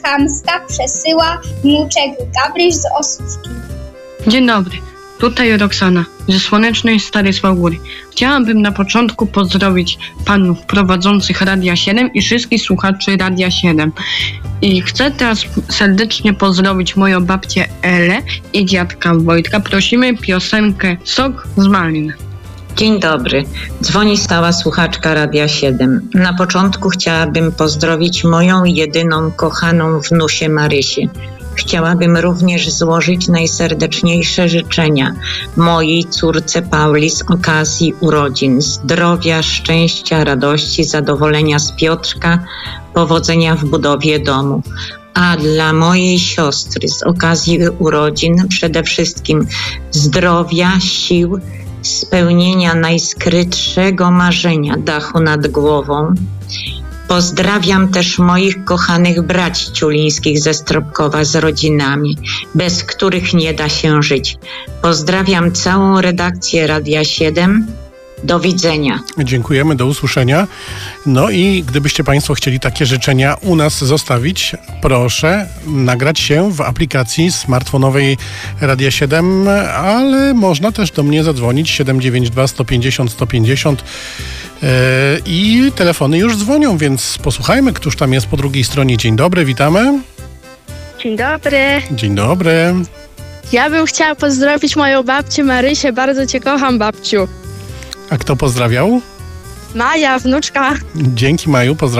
Kamska przesyła wnuczek Gabryś z Osówki. Dzień dobry, tutaj Roxana ze słonecznej Starysław Góry. Chciałabym na początku pozdrowić panów prowadzących Radia 7 i wszystkich słuchaczy Radia 7. I chcę teraz serdecznie pozdrowić moją babcię Elę i dziadka Wojtka. Prosimy piosenkę Sok z malin. Dzień dobry, dzwoni stała słuchaczka Radia 7. Na początku chciałabym pozdrowić moją jedyną kochaną wnusię Marysię. Chciałabym również złożyć najserdeczniejsze życzenia mojej córce Pauli z okazji urodzin. Zdrowia, szczęścia, radości, zadowolenia z Piotrka, powodzenia w budowie domu. A dla mojej siostry z okazji urodzin przede wszystkim zdrowia, sił, spełnienia najskrytszego marzenia, dachu nad głową. Pozdrawiam też moich kochanych braci ciulińskich ze Stropkowa z rodzinami, bez których nie da się żyć. Pozdrawiam całą redakcję Radia 7. Do widzenia. Dziękujemy, do usłyszenia. No i gdybyście Państwo chcieli takie życzenia u nas zostawić, proszę nagrać się w aplikacji smartfonowej Radia 7, ale można też do mnie zadzwonić 792 150 150 i telefony już dzwonią, więc posłuchajmy, któż tam jest po drugiej stronie. Dzień dobry, witamy. Dzień dobry. Dzień dobry. Ja bym chciała pozdrowić moją babcię Marysię. Bardzo cię kocham, babciu. A kto pozdrawiał? Maja, wnuczka. Dzięki, Maju, pozdrawiam.